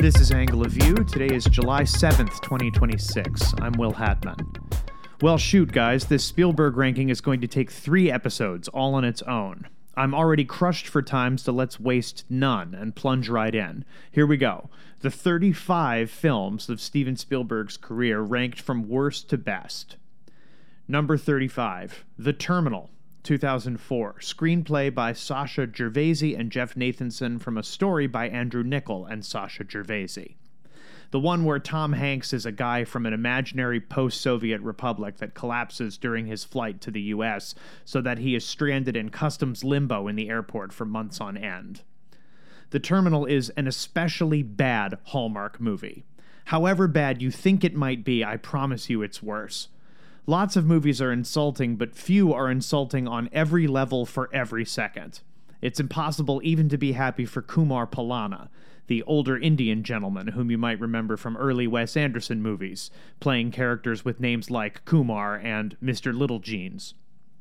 This is Angle of View. Today is July 7th, 2026. I'm Will Hatman. Well, shoot, guys, this Spielberg ranking is going to take 3 episodes, all on its own. I'm already crushed for time, so let's waste none and plunge right in. Here we go. The 35 films of Steven Spielberg's career ranked from worst to best. Number 35, The Terminal, 2004. Screenplay by Sasha Gervasi and Jeff Nathanson from a story by Andrew Niccol and Sasha Gervasi. The one where Tom Hanks is a guy from an imaginary post-Soviet republic that collapses during his flight to the U.S. so that he is stranded in customs limbo in the airport for months on end. The Terminal is an especially bad Hallmark movie. However bad you think it might be, I promise you it's worse. Lots of movies are insulting, but few are insulting on every level for every second. It's impossible even to be happy for Kumar Pallana, the older Indian gentleman whom you might remember from early Wes Anderson movies, playing characters with names like Kumar and Mr. Little Jeans.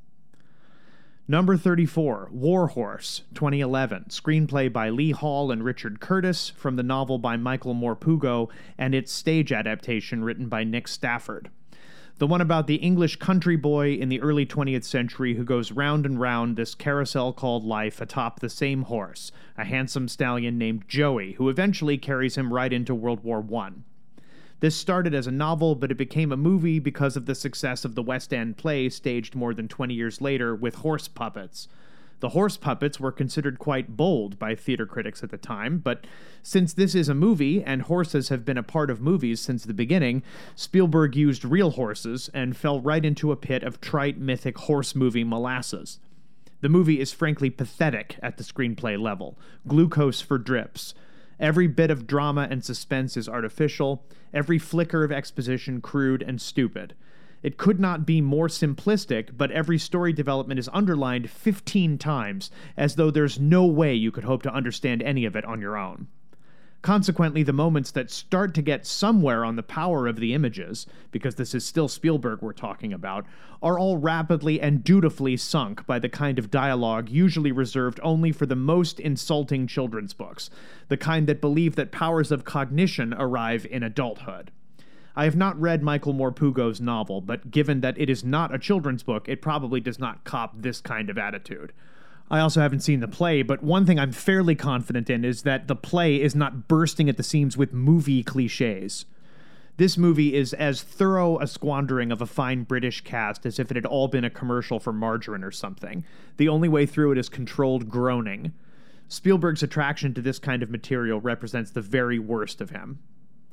Number 34, War Horse, 2011. Screenplay by Lee Hall and Richard Curtis from the novel by Michael Morpurgo and its stage adaptation written by Nick Stafford. The one about the English country boy in the early 20th century who goes round and round this carousel called life atop the same horse, a handsome stallion named Joey, who eventually carries him right into World War I. This started as a novel, but it became a movie because of the success of the West End play staged more than 20 years later with horse puppets. The horse puppets were considered quite bold by theater critics at the time, but since this is a movie, and horses have been a part of movies since the beginning, Spielberg used real horses and fell right into a pit of trite mythic horse movie molasses. The movie is frankly pathetic at the screenplay level, glucose for drips. Every bit of drama and suspense is artificial, every flicker of exposition crude and stupid. It could not be more simplistic, but every story development is underlined 15 times, as though there's no way you could hope to understand any of it on your own. Consequently, the moments that start to get somewhere on the power of the images, because this is still Spielberg we're talking about, are all rapidly and dutifully sunk by the kind of dialogue usually reserved only for the most insulting children's books, the kind that believe that powers of cognition arrive in adulthood. I have not read Michael Morpurgo's novel, but given that it is not a children's book, it probably does not cop this kind of attitude. I also haven't seen the play, but one thing I'm fairly confident in is that the play is not bursting at the seams with movie cliches. This movie is as thorough a squandering of a fine British cast as if it had all been a commercial for margarine or something. The only way through it is controlled groaning. Spielberg's attraction to this kind of material represents the very worst of him.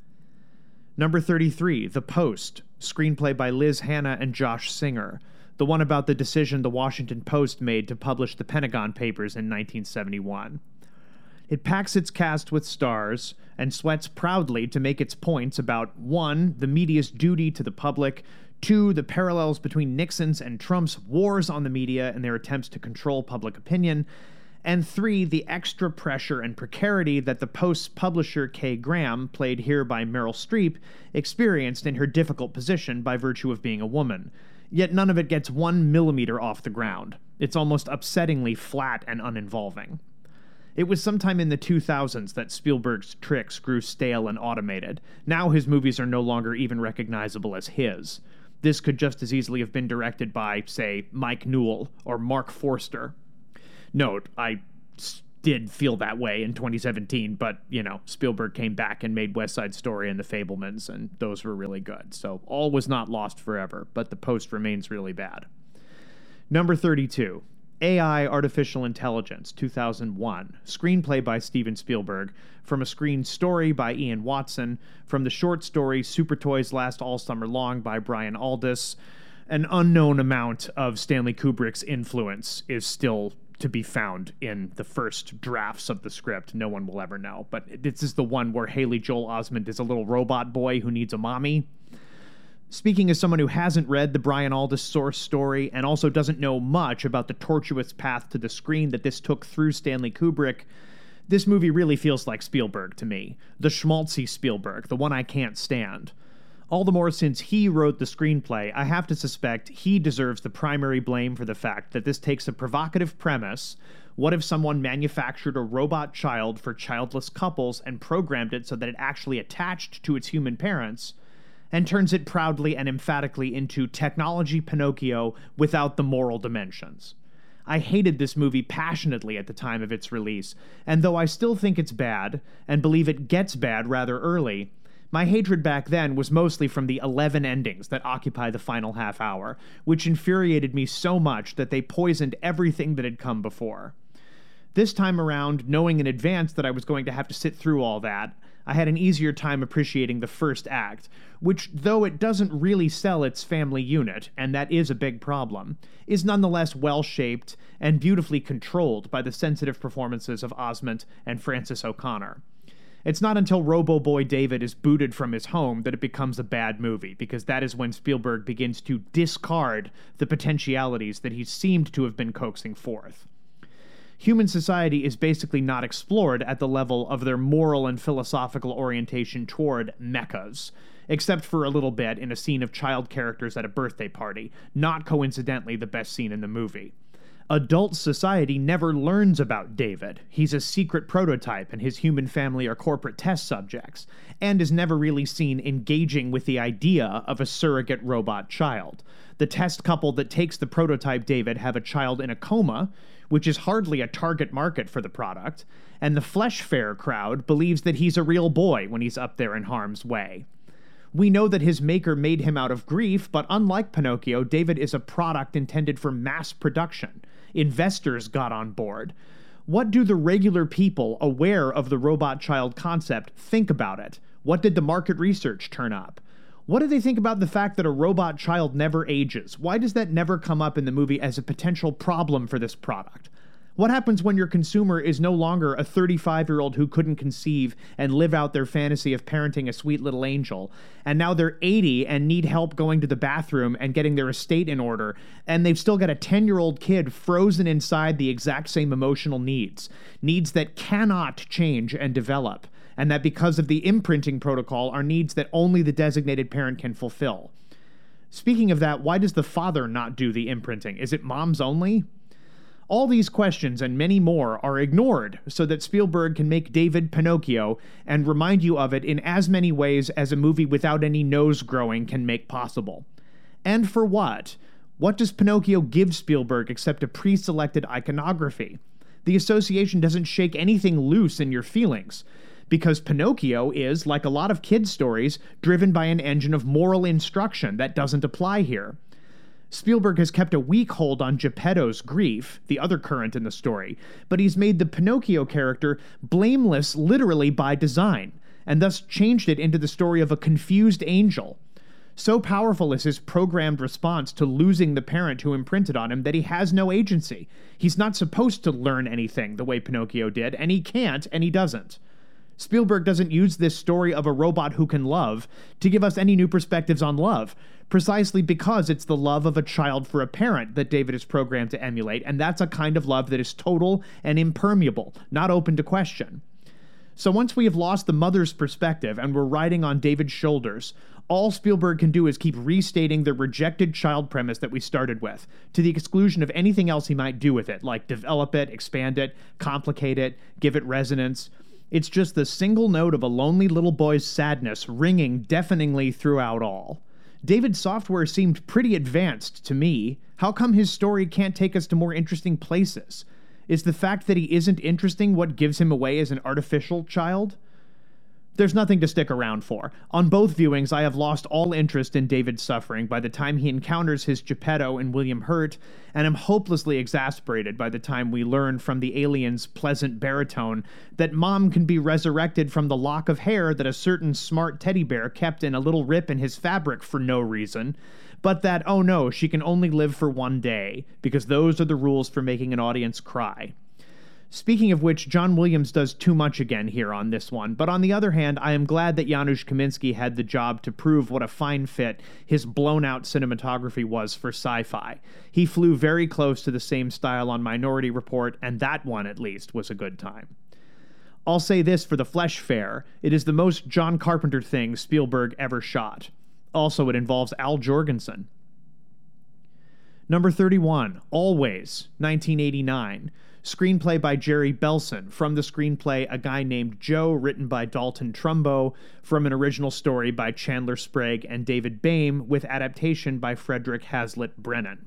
Number 33, The Post, screenplay by Liz Hanna and Josh Singer, the one about the decision the Washington Post made to publish the Pentagon Papers in 1971. It packs its cast with stars and sweats proudly to make its points about 1. The media's duty to the public, 2. The parallels between Nixon's and Trump's wars on the media and their attempts to control public opinion, and 3. The extra pressure and precarity that the Post's publisher Kay Graham, played here by Meryl Streep, experienced in her difficult position by virtue of being a woman. Yet none of it gets 1 millimeter off the ground. It's almost upsettingly flat and uninvolving. It was sometime in the 2000s that Spielberg's tricks grew stale and automated. Now his movies are no longer even recognizable as his. This could just as easily have been directed by, say, Mike Newell or Mark Forster. Note, I did feel that way in 2017, but, Spielberg came back and made West Side Story and The Fabelmans, and those were really good. So all was not lost forever, but The Post remains really bad. Number 32, AI Artificial Intelligence, 2001. Screenplay by Steven Spielberg, from a screen story by Ian Watson, from the short story Super Toys Last All Summer Long by Brian Aldiss. An unknown amount of Stanley Kubrick's influence is still to be found in the first drafts of the script. No one will ever know. But this is the one where Haley Joel Osment is a little robot boy who needs a mommy. Speaking as someone who hasn't read the Brian Aldiss source story and also doesn't know much about the tortuous path to the screen that this took through Stanley Kubrick, this movie really feels like Spielberg to me. The schmaltzy Spielberg, the one I can't stand. All the more since he wrote the screenplay, I have to suspect he deserves the primary blame for the fact that this takes a provocative premise, What if someone manufactured a robot child for childless couples and programmed it so that it actually attached to its human parents, and turns it proudly and emphatically into technology Pinocchio without the moral dimensions? I hated this movie passionately at the time of its release, and though I still think it's bad, and believe it gets bad rather early, my hatred back then was mostly from the 11 endings that occupy the final half hour, which infuriated me so much that they poisoned everything that had come before. This time around, knowing in advance that I was going to have to sit through all that, I had an easier time appreciating the first act, which, though it doesn't really sell its family unit, and that is a big problem, is nonetheless well-shaped and beautifully controlled by the sensitive performances of Osment and Frances O'Connor. It's not until Robo-Boy David is booted from his home that it becomes a bad movie, because that is when Spielberg begins to discard the potentialities that he seemed to have been coaxing forth. Human society is basically not explored at the level of their moral and philosophical orientation toward mechas, except for a little bit in a scene of child characters at a birthday party, not coincidentally the best scene in the movie. Adult society never learns about David. He's a secret prototype, and his human family are corporate test subjects, and is never really seen engaging with the idea of a surrogate robot child. The test couple that takes the prototype David have a child in a coma, which is hardly a target market for the product, and the Flesh Fair crowd believes that he's a real boy when he's up there in harm's way. We know that his maker made him out of grief, but unlike Pinocchio, David is a product intended for mass production. Investors got on board. What do the regular people aware of the robot child concept think about it? What did the market research turn up? What do they think about the fact that a robot child never ages? Why does that never come up in the movie as a potential problem for this product? What happens when your consumer is no longer a 35-year-old who couldn't conceive and live out their fantasy of parenting a sweet little angel, and now they're 80 and need help going to the bathroom and getting their estate in order, and they've still got a 10-year-old kid frozen inside the exact same emotional needs that cannot change and develop, and that because of the imprinting protocol are needs that only the designated parent can fulfill? Speaking of that, why does the father not do the imprinting? Is it moms only? All these questions and many more are ignored so that Spielberg can make David Pinocchio and remind you of it in as many ways as a movie without any nose growing can make possible. And for what? What does Pinocchio give Spielberg except a pre-selected iconography? The association doesn't shake anything loose in your feelings, because Pinocchio is, like a lot of kids' stories, driven by an engine of moral instruction that doesn't apply here. Spielberg has kept a weak hold on Geppetto's grief, the other current in the story, but he's made the Pinocchio character blameless literally by design, and thus changed it into the story of a confused angel. So powerful is his programmed response to losing the parent who imprinted on him that he has no agency. He's not supposed to learn anything the way Pinocchio did, and he can't, and he doesn't. Spielberg doesn't use this story of a robot who can love to give us any new perspectives on love, precisely because it's the love of a child for a parent that David is programmed to emulate, and that's a kind of love that is total and impermeable, not open to question. So once we have lost the mother's perspective and we're riding on David's shoulders, all Spielberg can do is keep restating the rejected child premise that we started with, to the exclusion of anything else he might do with it, like develop it, expand it, complicate it, give it resonance. It's just the single note of a lonely little boy's sadness ringing deafeningly throughout all. David's software seemed pretty advanced to me. How come his story can't take us to more interesting places? Is the fact that he isn't interesting what gives him away as an artificial child? There's nothing to stick around for. On both viewings, I have lost all interest in David's suffering by the time he encounters his Geppetto and William Hurt, and am hopelessly exasperated by the time we learn from the alien's pleasant baritone that Mom can be resurrected from the lock of hair that a certain smart teddy bear kept in a little rip in his fabric for no reason, but that, oh no, she can only live for one day, because those are the rules for making an audience cry. Speaking of which, John Williams does too much again here on this one, but on the other hand, I am glad that Janusz Kaminski had the job to prove what a fine fit his blown-out cinematography was for sci-fi. He flew very close to the same style on Minority Report, and that one, at least, was a good time. I'll say this for The Flesh Fair, it is the most John Carpenter thing Spielberg ever shot. Also, it involves Al Jorgensen. Number 31, Always, 1989. Screenplay by Jerry Belson. From the screenplay A Guy Named Joe, written by Dalton Trumbo, from an original story by Chandler Sprague and David Boehm, with adaptation by Frederick Hazlitt Brennan.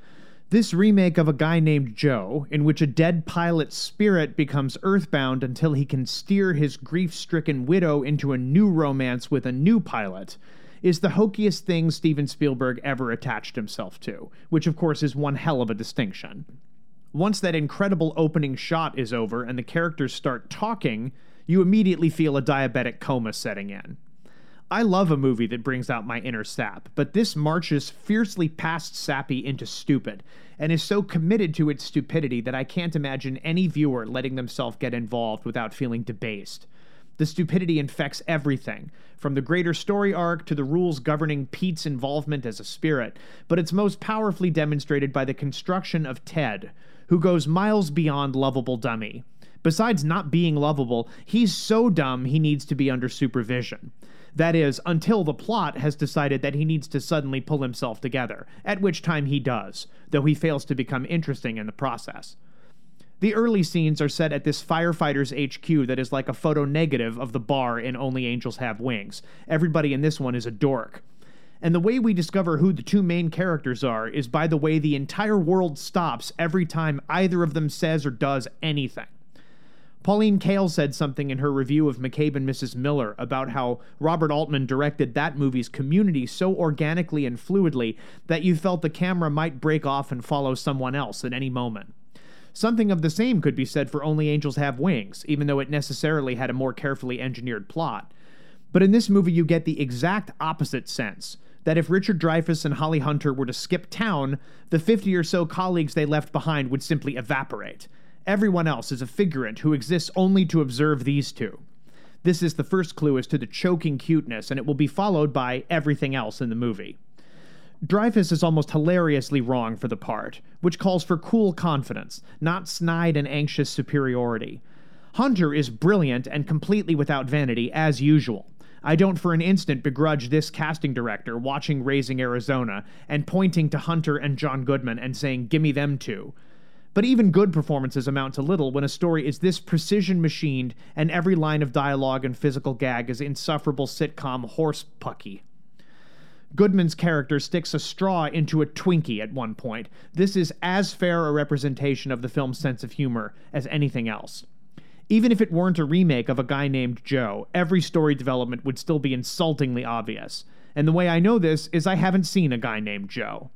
This remake of A Guy Named Joe, in which a dead pilot's spirit becomes earthbound until he can steer his grief-stricken widow into a new romance with a new pilot, is the hokiest thing Steven Spielberg ever attached himself to, which of course is one hell of a distinction. Once that incredible opening shot is over and the characters start talking, you immediately feel a diabetic coma setting in. I love a movie that brings out my inner sap, but this marches fiercely past sappy into stupid, and is so committed to its stupidity that I can't imagine any viewer letting themselves get involved without feeling debased. The stupidity infects everything, from the greater story arc to the rules governing Pete's involvement as a spirit, but it's most powerfully demonstrated by the construction of Ted, who goes miles beyond lovable dummy. Besides not being lovable, he's so dumb he needs to be under supervision. That is, until the plot has decided that he needs to suddenly pull himself together, at which time he does, though he fails to become interesting in the process. The early scenes are set at this firefighter's HQ that is like a photo negative of the bar in Only Angels Have Wings. Everybody in this one is a dork. And the way we discover who the two main characters are is by the way the entire world stops every time either of them says or does anything. Pauline Kael said something in her review of McCabe and Mrs. Miller about how Robert Altman directed that movie's community so organically and fluidly that you felt the camera might break off and follow someone else at any moment. Something of the same could be said for Only Angels Have Wings, even though it necessarily had a more carefully engineered plot. But in this movie you get the exact opposite sense, that if Richard Dreyfuss and Holly Hunter were to skip town, the 50 or so colleagues they left behind would simply evaporate. Everyone else is a figurant who exists only to observe these two. This is the first clue as to the choking cuteness, and it will be followed by everything else in the movie. Dreyfuss is almost hilariously wrong for the part, which calls for cool confidence, not snide and anxious superiority. Hunter is brilliant and completely without vanity, as usual. I don't for an instant begrudge this casting director watching Raising Arizona and pointing to Hunter and John Goodman and saying, "Gimme them two." But even good performances amount to little when a story is this precision-machined and every line of dialogue and physical gag is insufferable sitcom horse-pucky. Goodman's character sticks a straw into a Twinkie at one point. This is as fair a representation of the film's sense of humor as anything else. Even if it weren't a remake of A Guy Named Joe, every story development would still be insultingly obvious. And the way I know this is I haven't seen A Guy Named Joe.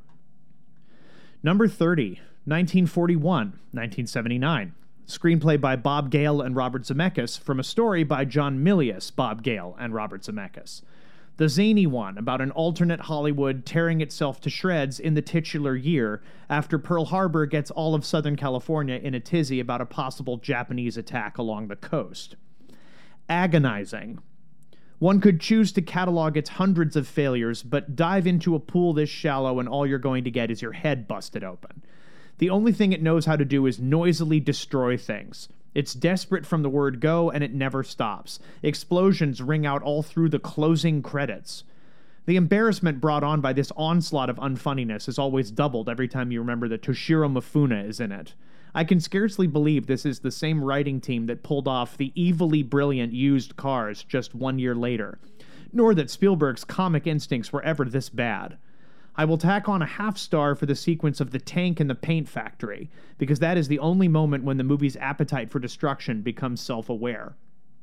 Number 30. 1941, 1979. Screenplay by Bob Gale and Robert Zemeckis, from a story by John Milius, Bob Gale, and Robert Zemeckis. The zany one, about an alternate Hollywood tearing itself to shreds in the titular year after Pearl Harbor gets all of Southern California in a tizzy about a possible Japanese attack along the coast. Agonizing. One could choose to catalog its hundreds of failures, but dive into a pool this shallow and all you're going to get is your head busted open. The only thing it knows how to do is noisily destroy things. It's desperate from the word go, and it never stops. Explosions ring out all through the closing credits. The embarrassment brought on by this onslaught of unfunniness is always doubled every time you remember that Toshiro Mifune is in it. I can scarcely believe this is the same writing team that pulled off the evilly brilliant Used Cars just 1 year later, nor that Spielberg's comic instincts were ever this bad. I will tack on a half star for the sequence of the tank in the paint factory, because that is the only moment when the movie's appetite for destruction becomes self-aware.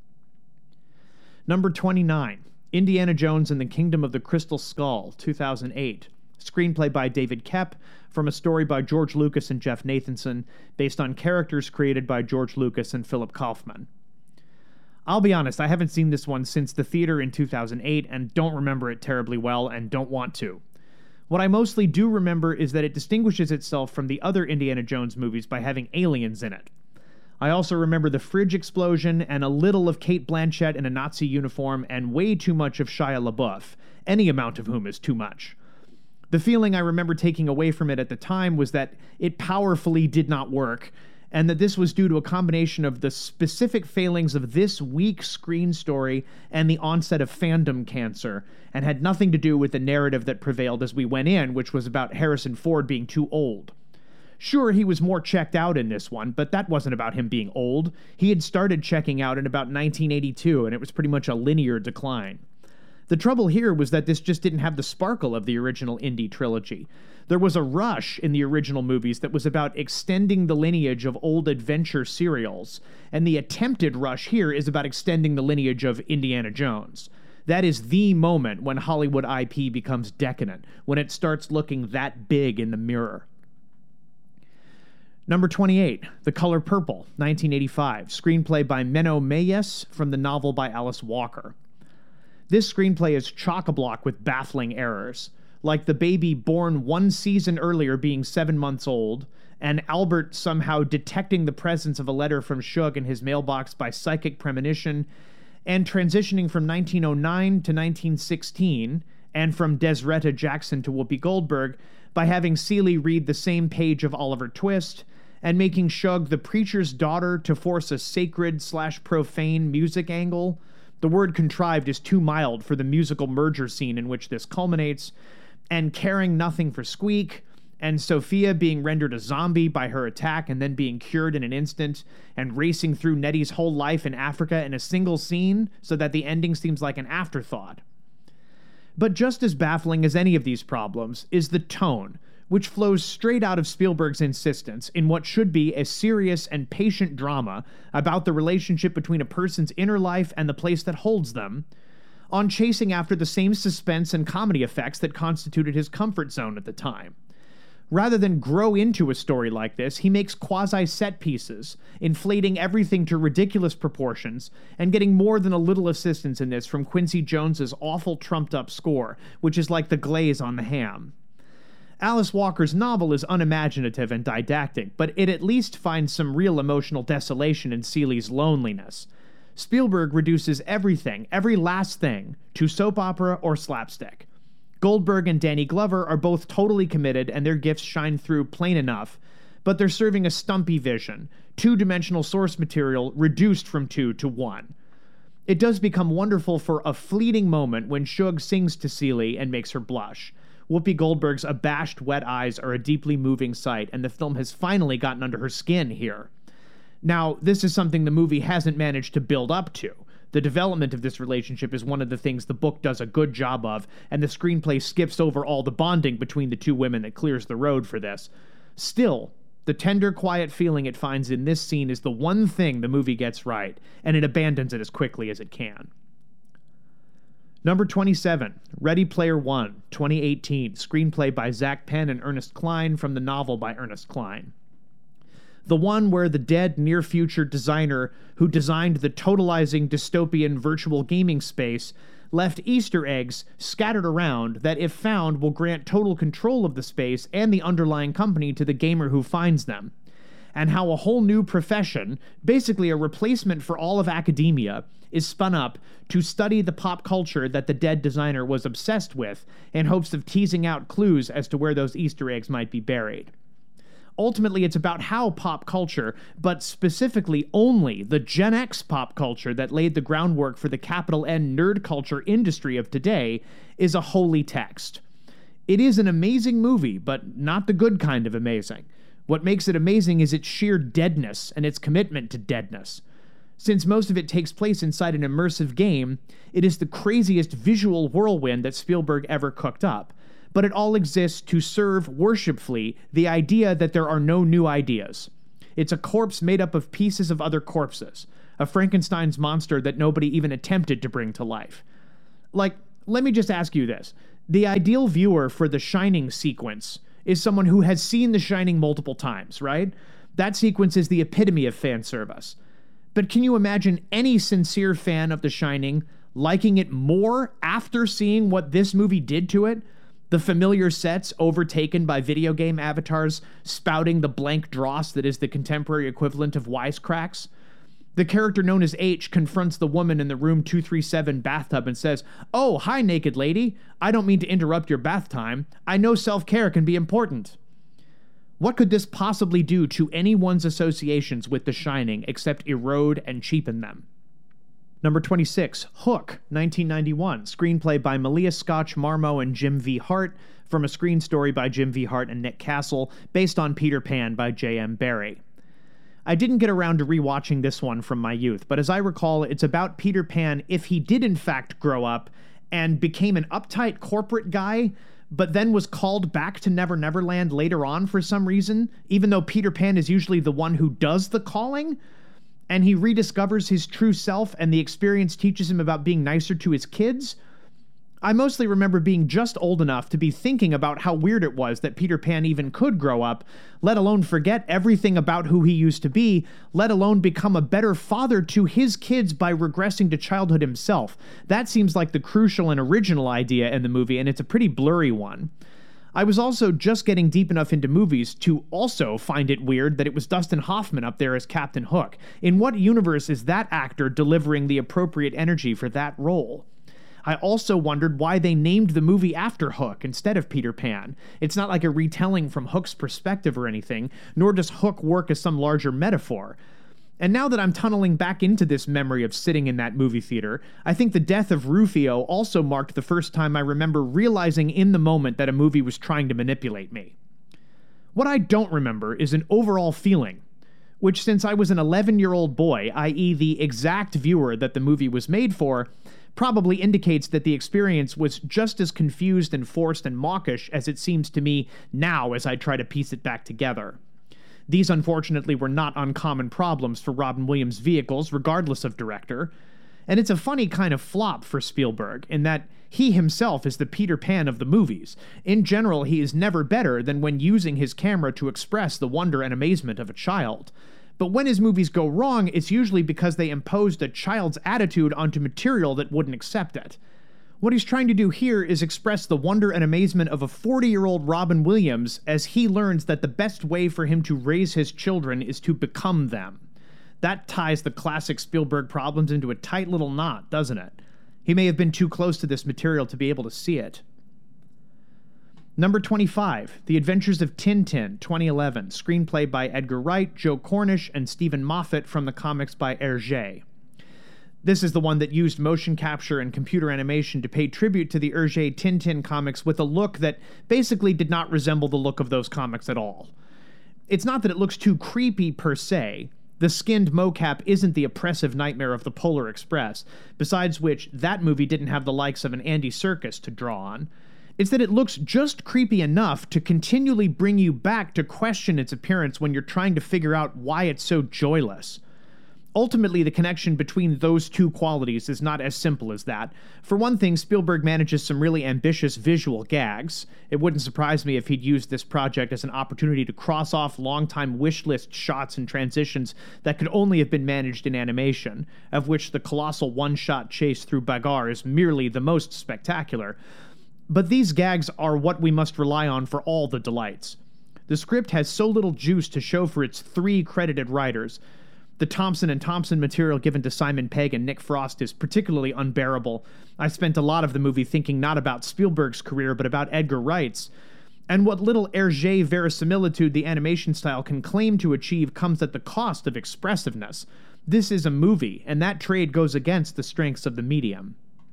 Number 29. Indiana Jones and the Kingdom of the Crystal Skull, 2008. Screenplay by David Koepp, from a story by George Lucas and Jeff Nathanson, based on characters created by George Lucas and Philip Kaufman. I'll be honest, I haven't seen this one since the theater in 2008 and don't remember it terribly well and don't want to. What I mostly do remember is that it distinguishes itself from the other Indiana Jones movies by having aliens in it. I also remember the fridge explosion and a little of Cate Blanchett in a Nazi uniform and way too much of Shia LaBeouf, any amount of whom is too much. The feeling I remember taking away from it at the time was that it powerfully did not work, and that this was due to a combination of the specific failings of this weak screen story and the onset of fandom cancer, and had nothing to do with the narrative that prevailed as we went in, which was about Harrison Ford being too old. Sure, he was more checked out in this one, but that wasn't about him being old. He had started checking out in about 1982, and it was pretty much a linear decline. The trouble here was that this just didn't have the sparkle of the original Indy trilogy. There was a rush in the original movies that was about extending the lineage of old adventure serials, and the attempted rush here is about extending the lineage of Indiana Jones. That is the moment when Hollywood IP becomes decadent, when it starts looking that big in the mirror. Number 28, The Color Purple, 1985, screenplay by Menno Meyjes from the novel by Alice Walker. This screenplay is chock-a-block with baffling errors, like the baby born one season earlier being 7 months old, and Albert somehow detecting the presence of a letter from Shug in his mailbox by psychic premonition, and transitioning from 1909 to 1916, and from Desretta Jackson to Whoopi Goldberg, by having Celie read the same page of Oliver Twist, and making Shug the preacher's daughter to force a sacred/profane music angle. The word contrived is too mild for the musical merger scene in which this culminates, and caring nothing for Squeak, and Sophia being rendered a zombie by her attack and then being cured in an instant, and racing through Nettie's whole life in Africa in a single scene so that the ending seems like an afterthought. But just as baffling as any of these problems is the tone, which flows straight out of Spielberg's insistence in what should be a serious and patient drama about the relationship between a person's inner life and the place that holds them, on chasing after the same suspense and comedy effects that constituted his comfort zone at the time. Rather than grow into a story like this, he makes quasi-set pieces, inflating everything to ridiculous proportions, and getting more than a little assistance in this from Quincy Jones's awful trumped-up score, which is like the glaze on the ham. Alice Walker's novel is unimaginative and didactic, but it at least finds some real emotional desolation in Celie's loneliness. Spielberg reduces everything, every last thing, to soap opera or slapstick. Goldberg and Danny Glover are both totally committed and their gifts shine through plain enough, but they're serving a stumpy vision, two-dimensional source material reduced from 2 to 1. It does become wonderful for a fleeting moment when Shug sings to Celie and makes her blush. Whoopi Goldberg's abashed wet eyes are a deeply moving sight, and the film has finally gotten under her skin here. Now, this is something the movie hasn't managed to build up to. The development of this relationship is one of the things the book does a good job of, and the screenplay skips over all the bonding between the two women that clears the road for this. Still, the tender, quiet feeling it finds in this scene is the one thing the movie gets right, and it abandons it as quickly as it can. Number 27, Ready Player One, 2018, screenplay by Zach Penn and Ernest Cline from the novel by Ernest Cline. The one where the dead near-future designer who designed the totalizing dystopian virtual gaming space left Easter eggs scattered around that, if found, will grant total control of the space and the underlying company to the gamer who finds them. And how a whole new profession, basically a replacement for all of academia, is spun up to study the pop culture that the dead designer was obsessed with in hopes of teasing out clues as to where those Easter eggs might be buried. Ultimately, it's about how pop culture, but specifically only the Gen X pop culture that laid the groundwork for the capital N nerd culture industry of today, is a holy text. It is an amazing movie, but not the good kind of amazing. What makes it amazing is its sheer deadness and its commitment to deadness. Since most of it takes place inside an immersive game, it is the craziest visual whirlwind that Spielberg ever cooked up. But it all exists to serve worshipfully the idea that there are no new ideas. It's a corpse made up of pieces of other corpses, a Frankenstein's monster that nobody even attempted to bring to life. Like, let me just ask you this. The ideal viewer for the Shining sequence is someone who has seen The Shining multiple times, right? That sequence is the epitome of fan service. But can you imagine any sincere fan of The Shining liking it more after seeing what this movie did to it? The familiar sets overtaken by video game avatars spouting the blank dross that is the contemporary equivalent of wisecracks. The character known as H confronts the woman in the room 237 bathtub and says, "Oh, hi, naked lady. I don't mean to interrupt your bath time. I know self-care can be important." What could this possibly do to anyone's associations with The Shining except erode and cheapen them? Number 26, Hook, 1991, screenplay by Malia Scotch Marmo and Jim V. Hart, from a screen story by Jim V. Hart and Nick Castle, based on Peter Pan by J.M. Barrie. I didn't get around to rewatching this one from my youth, but as I recall, it's about Peter Pan if he did in fact grow up and became an uptight corporate guy, but then was called back to Never Never Land later on for some reason, even though Peter Pan is usually the one who does the calling, and he rediscovers his true self and the experience teaches him about being nicer to his kids. I mostly remember being just old enough to be thinking about how weird it was that Peter Pan even could grow up, let alone forget everything about who he used to be, let alone become a better father to his kids by regressing to childhood himself. That seems like the crucial and original idea in the movie, and it's a pretty blurry one. I was also just getting deep enough into movies to also find it weird that it was Dustin Hoffman up there as Captain Hook. In what universe is that actor delivering the appropriate energy for that role? I also wondered why they named the movie after Hook instead of Peter Pan. It's not like a retelling from Hook's perspective or anything, nor does Hook work as some larger metaphor. And now that I'm tunneling back into this memory of sitting in that movie theater, I think the death of Rufio also marked the first time I remember realizing in the moment that a movie was trying to manipulate me. What I don't remember is an overall feeling, which since I was an 11-year-old boy, i.e. the exact viewer that the movie was made for, probably indicates that the experience was just as confused and forced and mawkish as it seems to me now as I try to piece it back together. These unfortunately were not uncommon problems for Robin Williams' vehicles, regardless of director, and it's a funny kind of flop for Spielberg, in that he himself is the Peter Pan of the movies. In general, he is never better than when using his camera to express the wonder and amazement of a child. But when his movies go wrong, it's usually because they imposed a child's attitude onto material that wouldn't accept it. What he's trying to do here is express the wonder and amazement of a 40-year-old Robin Williams as he learns that the best way for him to raise his children is to become them. That ties the classic Spielberg problems into a tight little knot, doesn't it? He may have been too close to this material to be able to see it. Number 25, The Adventures of Tintin, 2011, screenplay by Edgar Wright, Joe Cornish, and Stephen Moffat, from the comics by Hergé. This is the one that used motion capture and computer animation to pay tribute to the Hergé Tintin comics with a look that basically did not resemble the look of those comics at all. It's not that it looks too creepy per se. The skinned mocap isn't the oppressive nightmare of the Polar Express, besides which that movie didn't have the likes of an Andy Serkis to draw on. It's that it looks just creepy enough to continually bring you back to question its appearance when you're trying to figure out why it's so joyless. Ultimately, the connection between those two qualities is not as simple as that. For one thing, Spielberg manages some really ambitious visual gags. It wouldn't surprise me if he'd used this project as an opportunity to cross off longtime wish list shots and transitions that could only have been managed in animation, of which the colossal one-shot chase through Bagar is merely the most spectacular. But these gags are what we must rely on for all the delights. The script has so little juice to show for its 3 credited writers. The Thompson & Thompson material given to Simon Pegg and Nick Frost is particularly unbearable. I spent a lot of the movie thinking not about Spielberg's career, but about Edgar Wright's. And what little Hergé verisimilitude the animation style can claim to achieve comes at the cost of expressiveness. This is a movie, and that trade goes against the strengths of the medium.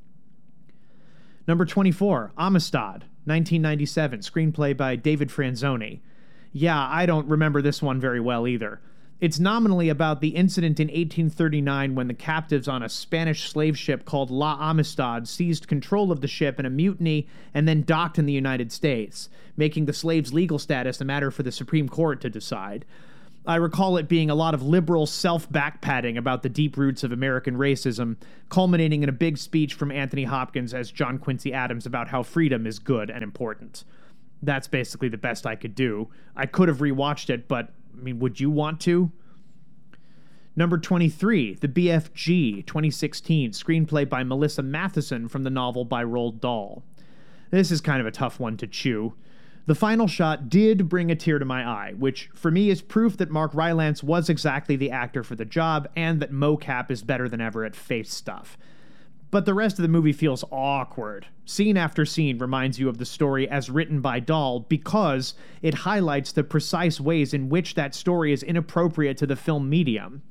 Number 24, Amistad, 1997, screenplay by David Franzoni. Yeah, I don't remember this one very well either. It's nominally about the incident in 1839 when the captives on a Spanish slave ship called La Amistad seized control of the ship in a mutiny and then docked in the United States, making the slaves' legal status a matter for the Supreme Court to decide. I recall it being a lot of liberal self-backpatting about the deep roots of American racism, culminating in a big speech from Anthony Hopkins as John Quincy Adams about how freedom is good and important. That's basically the best I could do. I could have rewatched it, but would you want to? Number 23, The BFG, 2016, screenplay by Melissa Matheson from the novel by Roald Dahl. This is kind of a tough one to chew. The final shot did bring a tear to my eye, which for me is proof that Mark Rylance was exactly the actor for the job and that mocap is better than ever at face stuff. But the rest of the movie feels awkward. Scene after scene reminds you of the story as written by Dahl because it highlights the precise ways in which that story is inappropriate to the film medium.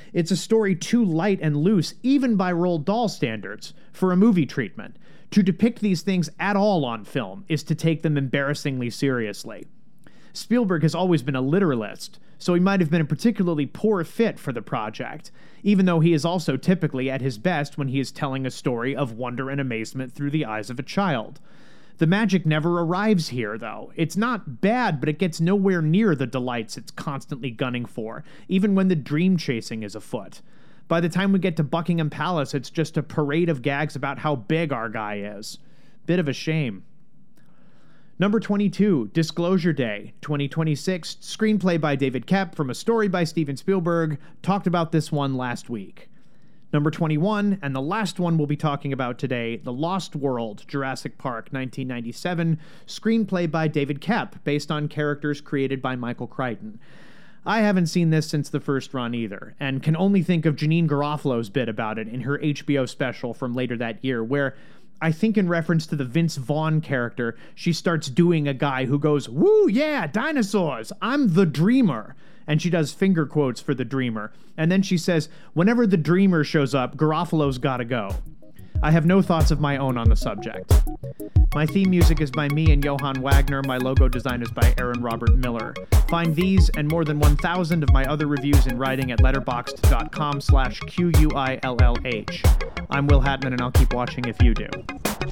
It's a story too light and loose, even by Roald Dahl standards, for a movie treatment. To depict these things at all on film is to take them embarrassingly seriously. Spielberg has always been a literalist, so he might have been a particularly poor fit for the project, even though he is also typically at his best when he is telling a story of wonder and amazement through the eyes of a child. The magic never arrives here, though. It's not bad, but it gets nowhere near the delights it's constantly gunning for, even when the dream chasing is afoot. By the time we get to Buckingham Palace, it's just a parade of gags about how big our guy is. Bit of a shame. Number 22, Disclosure Day, 2026, screenplay by David Koepp from a story by Steven Spielberg. Talked about this one last week. Number 21, and the last one we'll be talking about today, The Lost World, Jurassic Park, 1997, screenplay by David Koepp, based on characters created by Michael Crichton. I haven't seen this since the first run either, and can only think of Janeane Garofalo's bit about it in her HBO special from later that year, where, I think in reference to the Vince Vaughn character, she starts doing a guy who goes, "Woo, yeah, dinosaurs, I'm the dreamer." And she does finger quotes for the dreamer. And then she says, whenever the dreamer shows up, Garofalo's gotta go. I have no thoughts of my own on the subject. My theme music is by me and Johann Wagner. My logo design is by Aaron Robert Miller. Find these and more than 1,000 of my other reviews and writing at letterboxd.com/QUILLH. I'm Will Hatman, and I'll keep watching if you do.